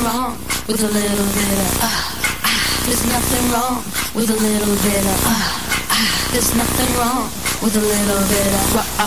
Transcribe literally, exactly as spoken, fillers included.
wrong with a little bit of ah, ah. There's nothing wrong with a little bit of ah, ah. There's nothing wrong with a little bit of ah,